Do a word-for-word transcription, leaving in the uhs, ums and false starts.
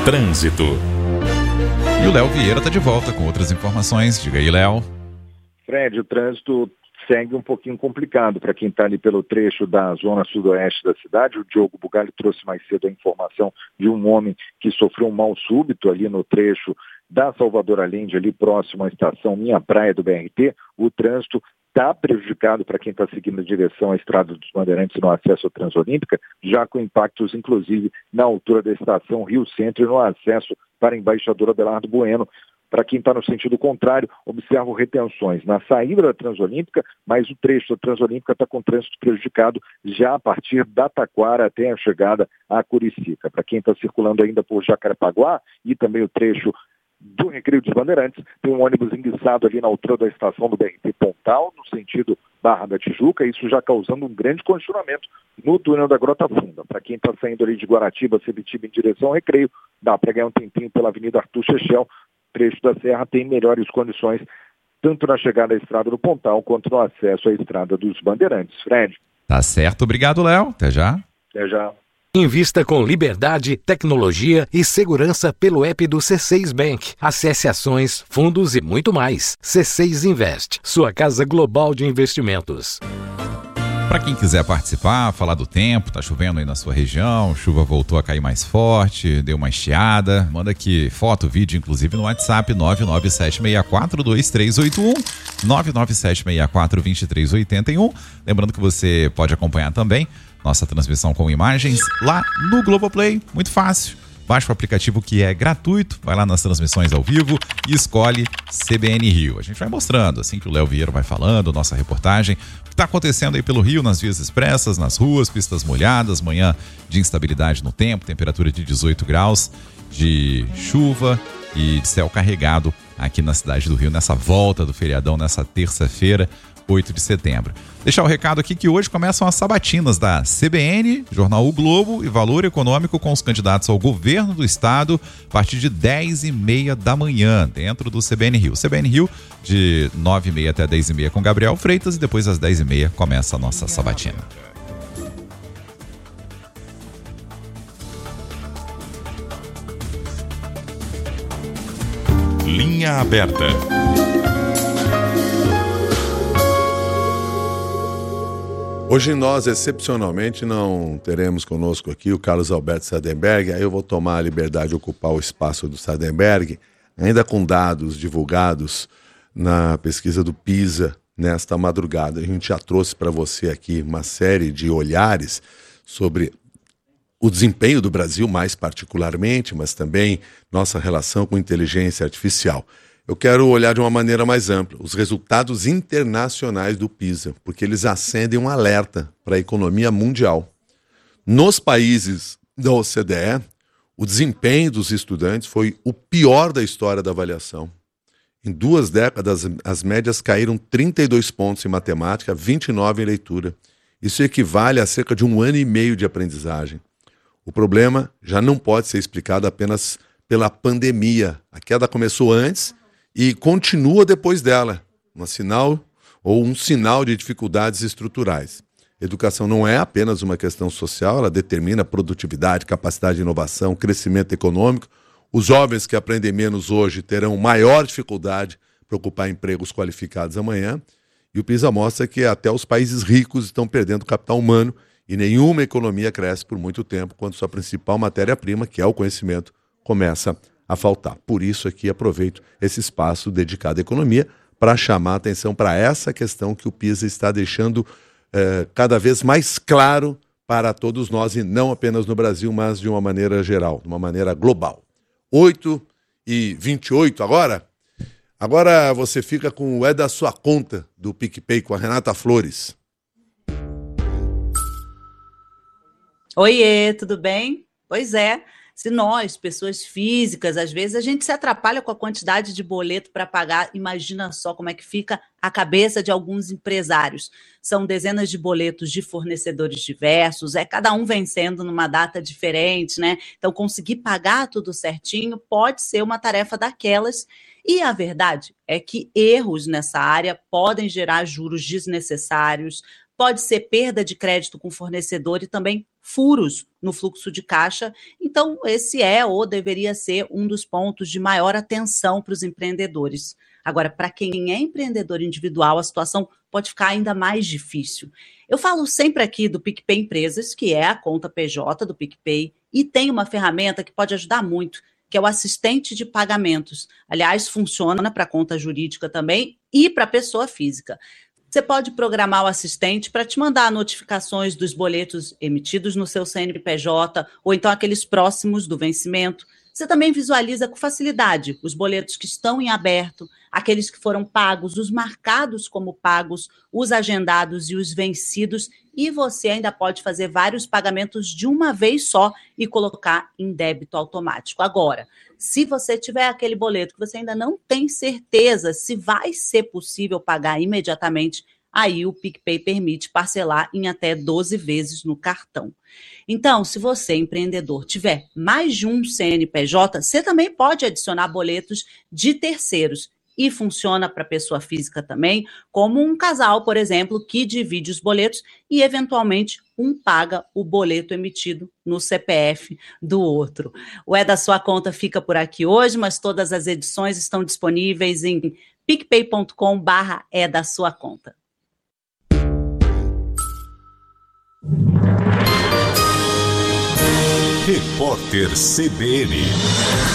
Trânsito. E o Léo Vieira está de volta com outras informações. Diga aí, Léo. Fred, o trânsito segue um pouquinho complicado para quem está ali pelo trecho da zona sudoeste da cidade. O Diogo Bugalho trouxe mais cedo a informação de um homem que sofreu um mal súbito ali no trecho da Salvador Allende, ali próximo à estação Minha Praia do B R T. O trânsito está prejudicado para quem está seguindo a direção à Estrada dos Bandeirantes no acesso à Transolímpica, já com impactos, inclusive, na altura da estação Rio Centro e no acesso para a Embaixador Abelardo Bueno. Para quem está no sentido contrário, observo retenções na saída da Transolímpica, mas o trecho da Transolímpica está com trânsito prejudicado já a partir da Taquara até a chegada à Curicica. Para quem está circulando ainda por Jacarepaguá e também o trecho do Recreio dos Bandeirantes, tem um ônibus enguiçado ali na altura da estação do B R T Pontal, no sentido Barra da Tijuca, isso já causando um grande congestionamento no túnel da Grota Funda. Para quem está saindo ali de Guaratiba, Sebitiba em direção ao Recreio, dá para ganhar um tempinho pela Avenida Arthur Chechel. Trecho da Serra tem melhores condições, tanto na chegada à Estrada do Pontal, quanto no acesso à Estrada dos Bandeirantes. Fred. Tá certo, obrigado, Léo. Até já. Até já. Invista com liberdade, tecnologia e segurança pelo app do C seis Bank. Acesse ações, fundos e muito mais. C seis Invest, sua casa global de investimentos. Para quem quiser participar, falar do tempo, tá chovendo aí na sua região, chuva voltou a cair mais forte, deu uma estiada, manda aqui foto, vídeo, inclusive no WhatsApp nove nove sete seis quatro dois três oito um, nove nove sete seis quatro dois três oito um. Lembrando que você pode acompanhar também nossa transmissão com imagens lá no Globoplay, muito fácil. Baixa o aplicativo que é gratuito, vai lá nas transmissões ao vivo e escolhe C B N Rio. A gente vai mostrando, assim que o Léo Vieira vai falando, nossa reportagem, o que está acontecendo aí pelo Rio, nas vias expressas, nas ruas, pistas molhadas, manhã de instabilidade no tempo, temperatura de dezoito graus, de chuva e de céu carregado aqui na cidade do Rio, nessa volta do feriadão, nessa terça-feira, oito de setembro. Deixar o recado aqui que hoje começam as sabatinas da C B N, Jornal O Globo e Valor Econômico com os candidatos ao governo do estado a partir de dez e meia da manhã, dentro do C B N Rio. C B N Rio de nove e meia até dez e meia com Gabriel Freitas e depois às dez e meia começa a nossa sabatina. Linha aberta. Hoje nós, excepcionalmente, não teremos conosco aqui o Carlos Alberto Sardenberg. Aí eu vou tomar a liberdade de ocupar o espaço do Sardenberg, ainda com dados divulgados na pesquisa do PISA nesta madrugada. A gente já trouxe para você aqui uma série de olhares sobre o desempenho do Brasil, mais particularmente, mas também nossa relação com inteligência artificial. Eu quero olhar de uma maneira mais ampla os resultados internacionais do PISA, porque eles acendem um alerta para a economia mundial. Nos países da O C D E, o desempenho dos estudantes foi o pior da história da avaliação. Em duas décadas, as médias caíram trinta e dois pontos em matemática, vinte e nove em leitura. Isso equivale a cerca de um ano e meio de aprendizagem. O problema já não pode ser explicado apenas pela pandemia. A queda começou antes e continua depois dela, um sinal ou um sinal de dificuldades estruturais. Educação não é apenas uma questão social, ela determina produtividade, capacidade de inovação, crescimento econômico. Os jovens que aprendem menos hoje terão maior dificuldade para ocupar empregos qualificados amanhã. E o PISA mostra que até os países ricos estão perdendo capital humano e nenhuma economia cresce por muito tempo quando sua principal matéria-prima, que é o conhecimento, começa a faltar. Por isso aqui aproveito esse espaço dedicado à economia para chamar a atenção para essa questão que o PISA está deixando eh, cada vez mais claro para todos nós, e não apenas no Brasil, mas de uma maneira geral, de uma maneira global. oito e vinte e oito agora? Agora você fica com o É da Sua Conta do PicPay com a Renata Flores. Oiê, tudo bem? Pois é. Se nós, pessoas físicas, às vezes a gente se atrapalha com a quantidade de boleto para pagar, imagina só como é que fica a cabeça de alguns empresários. São dezenas de boletos de fornecedores diversos, é cada um vencendo numa data diferente, né? Então, conseguir pagar tudo certinho pode ser uma tarefa daquelas. E a verdade é que erros nessa área podem gerar juros desnecessários, pode ser perda de crédito com fornecedor e também furos no fluxo de caixa. Então, esse é ou deveria ser um dos pontos de maior atenção para os empreendedores. Agora, para quem é empreendedor individual, a situação pode ficar ainda mais difícil. Eu falo sempre aqui do PicPay Empresas, que é a conta P J do PicPay, e tem uma ferramenta que pode ajudar muito, que é o assistente de pagamentos. Aliás, funciona para conta jurídica também e para pessoa física. Você pode programar o assistente para te mandar notificações dos boletos emitidos no seu C N P J ou então aqueles próximos do vencimento. Você também visualiza com facilidade os boletos que estão em aberto, aqueles que foram pagos, os marcados como pagos, os agendados e os vencidos, e você ainda pode fazer vários pagamentos de uma vez só e colocar em débito automático. Agora, se você tiver aquele boleto que você ainda não tem certeza se vai ser possível pagar imediatamente, aí o PicPay permite parcelar em até doze vezes no cartão. Então, se você, empreendedor, tiver mais de um C N P J, você também pode adicionar boletos de terceiros. E funciona para pessoa física também, como um casal, por exemplo, que divide os boletos e, eventualmente, um paga o boleto emitido no C P F do outro. O É da Sua Conta fica por aqui hoje, mas todas as edições estão disponíveis em picpay ponto com barra é da sua conta. Repórter C B N.